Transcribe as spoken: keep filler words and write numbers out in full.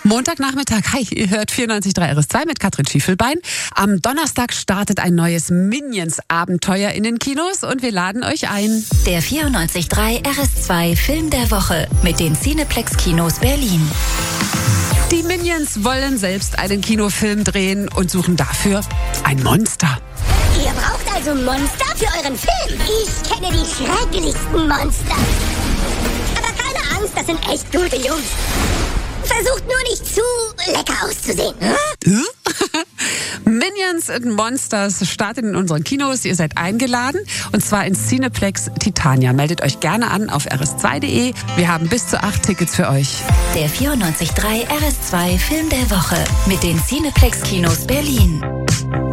Montagnachmittag, hi, ihr hört vierundneunzig Komma drei R S zwei mit Katrin Schiefelbein. Am Donnerstag startet ein neues Minions-Abenteuer in den Kinos und wir laden euch ein. Der vierundneunzig Komma drei R S zwei Film der Woche mit den Cineplex-Kinos Berlin. Die Minions wollen selbst einen Kinofilm drehen und suchen dafür ein Monster. Ihr braucht also Monster für euren Film? Ich kenne die schrecklichsten Monster. Aber keine Angst, das sind echt gute Jungs. Versucht nur nicht zu lecker auszusehen. Minions and Monsters startet in unseren Kinos. Ihr seid eingeladen und zwar ins Cineplex Titania. Meldet euch gerne an auf r s zwei punkt d e. Wir haben bis zu acht Tickets für euch. Der vierundneunzig Komma drei R S zwei Film der Woche mit den Cineplex-Kinos Berlin.